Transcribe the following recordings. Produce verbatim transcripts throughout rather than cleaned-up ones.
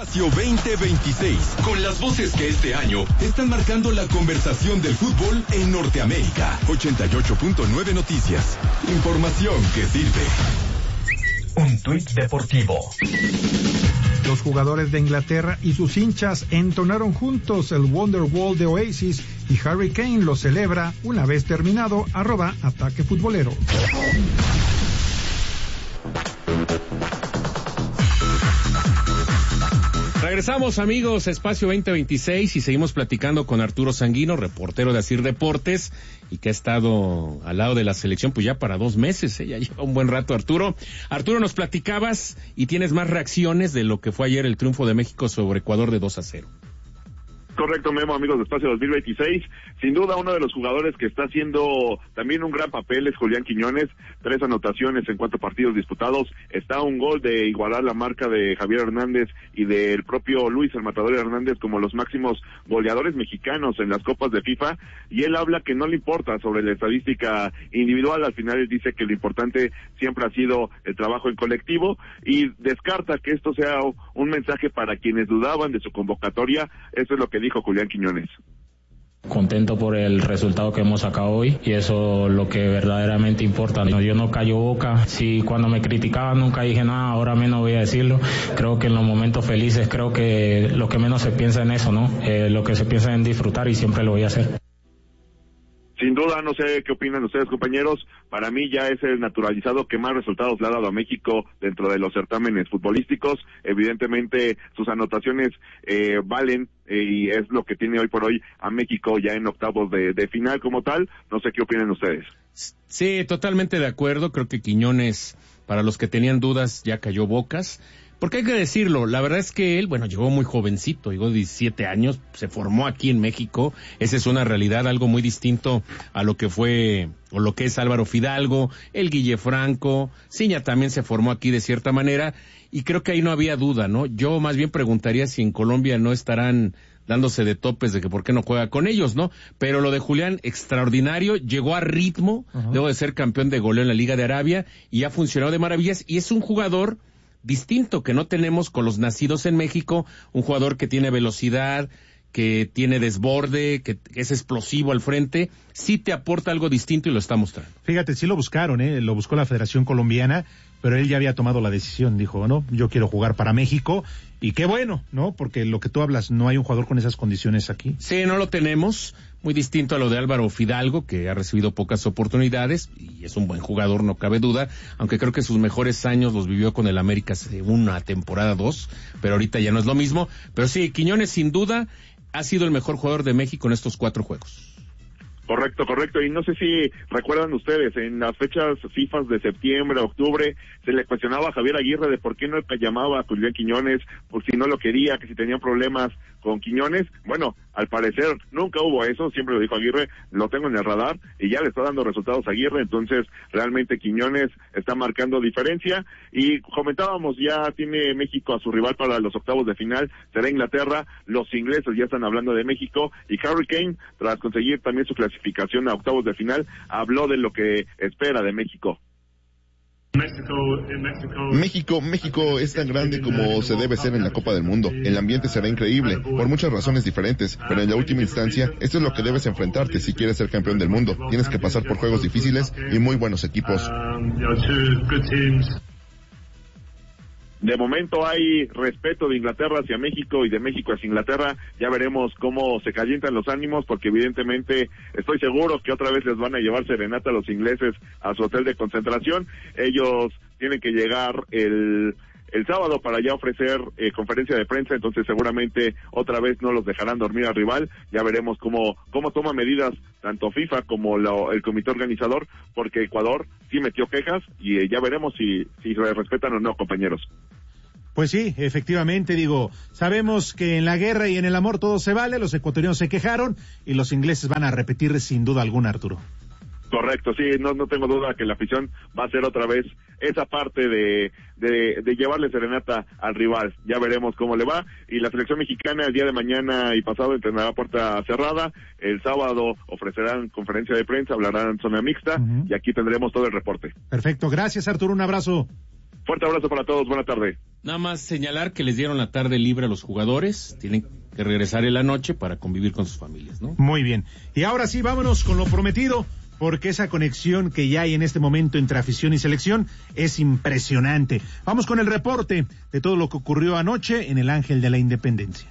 Espacio veinte veintiséis, con las voces que este año están marcando la conversación del fútbol en Norteamérica. ochenta y ocho punto nueve Noticias. Información que sirve. Un tuit deportivo. Los jugadores de Inglaterra y sus hinchas entonaron juntos el Wonderwall de Oasis y Harry Kane lo celebra una vez terminado, arroba Ataque Futbolero. Regresamos, amigos, Espacio veinte veintiséis, y seguimos platicando con Arturo Sanguino, reportero de Asir Deportes, y que ha estado al lado de la selección pues ya para dos meses, ¿eh? Ya lleva un buen rato. Arturo, Arturo, nos platicabas y tienes más reacciones de lo que fue ayer el triunfo de México sobre Ecuador de dos a cero. Correcto, Memo, amigos de Espacio dos mil veintiséis. Sin duda, uno de los jugadores que está haciendo también un gran papel es Julián Quiñones. Tres anotaciones en cuatro partidos disputados. Está a un gol de igualar la marca de Javier Hernández y del propio Luis el Matador Hernández como los máximos goleadores mexicanos en las copas de FIFA. Y él habla que no le importa sobre la estadística individual. Al final él dice que lo importante siempre ha sido el trabajo en colectivo y descarta que esto sea un mensaje para quienes dudaban de su convocatoria. Eso es lo que dijo Julián Quiñones. Contento por el resultado que hemos sacado hoy y eso es lo que verdaderamente importa. Yo no callo boca, si cuando me criticaban nunca dije nada, ahora menos voy a decirlo. Creo que en los momentos felices, creo que lo que menos se piensa en eso, ¿no? Eh, lo que se piensa en disfrutar y siempre lo voy a hacer. Sin duda, no sé qué opinan ustedes, compañeros. Para mí ya es el naturalizado que más resultados le ha dado a México dentro de los certámenes futbolísticos. Evidentemente, sus anotaciones eh, valen eh, y es lo que tiene hoy por hoy a México ya en octavos de, de final como tal. No sé qué opinan ustedes. Sí, totalmente de acuerdo. Creo que Quiñones, para los que tenían dudas, ya cayó bocas. Porque hay que decirlo, la verdad es que él, bueno, llegó muy jovencito, llegó de diecisiete años, se formó aquí en México, esa es una realidad, algo muy distinto a lo que fue, o lo que es Álvaro Fidalgo, el Guille Franco, Ciña también se formó aquí de cierta manera, y creo que ahí no había duda, ¿no? Yo más bien preguntaría si en Colombia no estarán dándose de topes de que por qué no juega con ellos, ¿no? Pero lo de Julián, extraordinario, llegó a ritmo, uh-huh. Debo de ser campeón de goleo en la Liga de Arabia, y ha funcionado de maravillas, y es un jugador distinto que no tenemos con los nacidos en México, un jugador que tiene velocidad, que tiene desborde, que es explosivo al frente, sí te aporta algo distinto y lo está mostrando. Fíjate, sí lo buscaron, ¿eh? Lo buscó la Federación Colombiana, pero él ya había tomado la decisión, dijo, no, yo quiero jugar para México, y qué bueno, ¿no? Porque lo que tú hablas, no hay un jugador con esas condiciones aquí. Sí, no lo tenemos, muy distinto a lo de Álvaro Fidalgo, que ha recibido pocas oportunidades, y es un buen jugador, no cabe duda, aunque creo que sus mejores años los vivió con el América hace una temporada, dos, pero ahorita ya no es lo mismo. Pero sí, Quiñones sin duda ha sido el mejor jugador de México en estos cuatro juegos. Correcto, correcto. Y no sé si recuerdan ustedes, en las fechas FIFA de septiembre, octubre, se le cuestionaba a Javier Aguirre de por qué no llamaba a Julián Quiñones, por si no lo quería, que si tenían problemas con Quiñones. Bueno, al parecer nunca hubo eso, siempre lo dijo Aguirre, lo tengo en el radar, y ya le está dando resultados a Aguirre, entonces realmente Quiñones está marcando diferencia. Y comentábamos, ya tiene México a su rival para los octavos de final, será Inglaterra, los ingleses ya están hablando de México, y Harry Kane, tras conseguir también su clasificación a octavos de final, habló de lo que espera de México. México, México es tan grande como se debe ser en la Copa del Mundo. El ambiente será increíble, por muchas razones diferentes, pero en la última instancia, esto es lo que debes enfrentarte si quieres ser campeón del mundo. Tienes que pasar por juegos difíciles y muy buenos equipos. De momento hay respeto de Inglaterra hacia México y de México hacia Inglaterra. Ya veremos cómo se calientan los ánimos, porque evidentemente estoy seguro que otra vez les van a llevar serenata a los ingleses a su hotel de concentración. Ellos tienen que llegar el el sábado para ya ofrecer eh, conferencia de prensa, entonces seguramente otra vez no los dejarán dormir al rival. Ya veremos cómo cómo toma medidas tanto FIFA como lo, el comité organizador, porque Ecuador sí metió quejas y eh, ya veremos si si se respetan o no, compañeros. Pues sí, efectivamente, digo, sabemos que en la guerra y en el amor todo se vale, los ecuatorianos se quejaron y los ingleses van a repetir sin duda alguna, Arturo. Correcto, sí, no no tengo duda que la afición va a hacer otra vez esa parte de, de de llevarle serenata al rival. Ya veremos cómo le va. Y la selección mexicana el día de mañana y pasado entrenará a puerta cerrada. El sábado ofrecerán conferencia de prensa, hablarán en zona mixta, uh-huh. Y aquí tendremos todo el reporte. Perfecto, gracias, Arturo, un abrazo. Fuerte abrazo para todos, buena tarde. Nada más señalar que les dieron la tarde libre a los jugadores, tienen que regresar en la noche para convivir con sus familias, ¿no? Muy bien. Y ahora sí, vámonos con lo prometido, porque esa conexión que ya hay en este momento entre afición y selección es impresionante. Vamos con el reporte de todo lo que ocurrió anoche en el Ángel de la Independencia.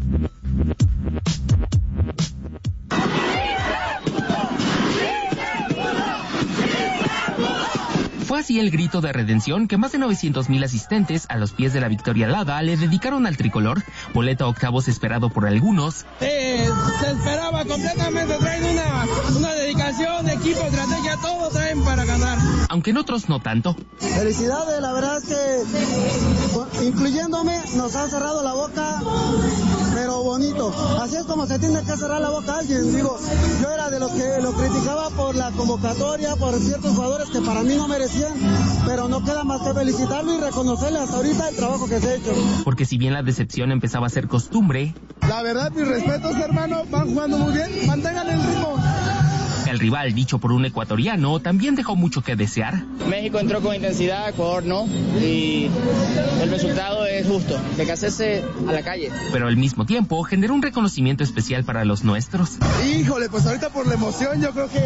Fue así el grito de redención que más de novecientos mil asistentes a los pies de la Victoria Alada le dedicaron al tricolor, boleto a octavos esperado por algunos. Eh, se esperaba completamente, traen una, una dedicación, equipo, estrategia, todo traen para ganar. Aunque en otros no tanto. Felicidades, la verdad es que, incluyéndome, nos han cerrado la boca, pero bonito. Así es como se tiene que cerrar la boca a alguien. Digo, yo era de los que lo criticaba por la convocatoria, por ciertos jugadores que para mí no merecían, pero no queda más que felicitarlo y reconocerle hasta ahorita el trabajo que se ha hecho. Porque si bien la decepción empezaba a ser costumbre, la verdad, mis respetos, hermano, van jugando muy bien, mantengan el ritmo. El rival, dicho por un ecuatoriano, también dejó mucho que desear. México entró con intensidad, Ecuador no, y el resultado es justo, de que hacerse a la calle. Pero al mismo tiempo generó un reconocimiento especial para los nuestros. Híjole, pues ahorita por la emoción yo creo que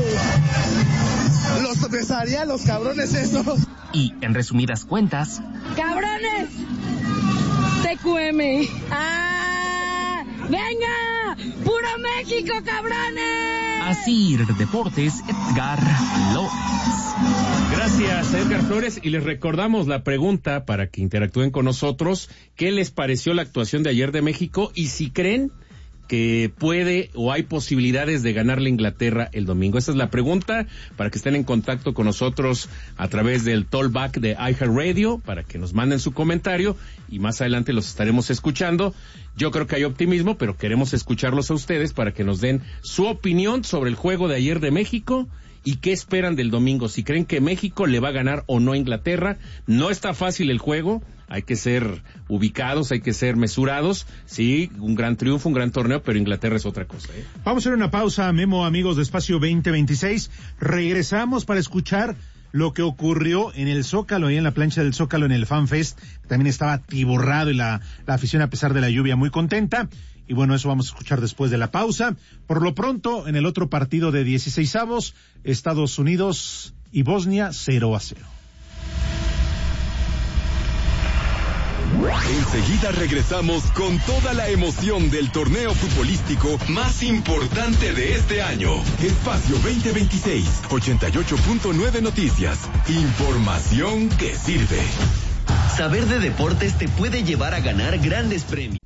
los besaría los cabrones esos. Y, en resumidas cuentas... ¡Cabrones! T Q M. ¡Ah! ¡Venga! ¡Puro México, cabrones! Así, Deportes, Edgar Flores. Gracias, Edgar Flores. Y les recordamos la pregunta para que interactúen con nosotros. ¿Qué les pareció la actuación de ayer de México? Y si creen que puede o hay posibilidades de ganarle a Inglaterra el domingo. Esa es la pregunta, para que estén en contacto con nosotros a través del Tollback de iHeartRadio, para que nos manden su comentario y más adelante los estaremos escuchando. Yo creo que hay optimismo, pero queremos escucharlos a ustedes para que nos den su opinión sobre el juego de ayer de México y qué esperan del domingo. Si creen que México le va a ganar o no a Inglaterra. No está fácil el juego. Hay que ser ubicados, hay que ser mesurados. Sí, un gran triunfo, un gran torneo, pero Inglaterra es otra cosa, ¿eh? Vamos a hacer una pausa, Memo, amigos de Espacio veinte veintiséis. Regresamos para escuchar lo que ocurrió en el Zócalo, ahí en la plancha del Zócalo, en el Fan Fest. También estaba atiborrado y la, la afición, a pesar de la lluvia, muy contenta. Y bueno, eso vamos a escuchar después de la pausa. Por lo pronto, en el otro partido de dieciseisavos, Estados Unidos y Bosnia, cero a cero. Enseguida regresamos con toda la emoción del torneo futbolístico más importante de este año. Espacio veinte veintiséis, ochenta y ocho punto nueve Noticias. Información que sirve. Saber de deportes te puede llevar a ganar grandes premios.